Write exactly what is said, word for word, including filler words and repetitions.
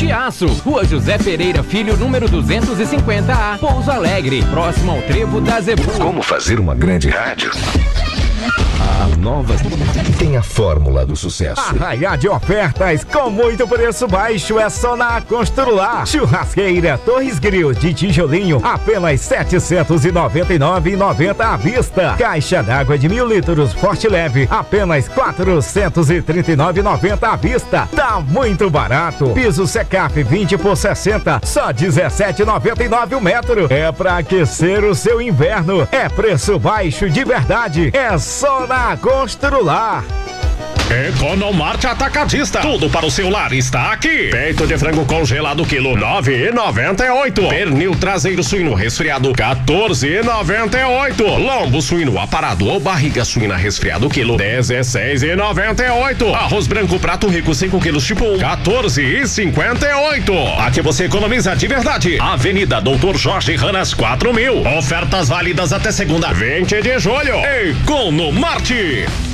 Chiasso, Rua José Pereira Filho, número duzentos e cinquenta A, Pouso Alegre, próximo ao Trevo da Zebu. Como fazer uma grande rádio? A Nova tem a fórmula do sucesso. Arraiá de ofertas com muito preço baixo é só na Constrular. Churrasqueira Torres Grill de tijolinho, apenas setecentos e noventa e nove reais e noventa centavos à vista. Caixa d'água de mil litros Forte Leve, apenas quatrocentos e trinta e nove reais e noventa centavos à vista. Tá muito barato. Piso Secap vinte por sessenta, só dezessete reais e noventa e nove centavos o metro. É pra aquecer o seu inverno. É preço baixo de verdade. É só na Constrular. Economarte Atacadista. Tudo para o seu lar está aqui. Peito de frango congelado quilo nove reais e noventa e oito centavos. Pernil traseiro suíno resfriado quatorze reais e noventa e oito centavos. Lombo suíno aparado ou barriga suína resfriado quilo dezesseis reais e noventa e oito centavos. Arroz branco prato rico cinco quilos tipo um quatorze reais e cinquenta e oito centavos. Aqui você economiza de verdade. Avenida Doutor Jorge Ranas quatro mil. Ofertas válidas até segunda vinte de julho. Economarte.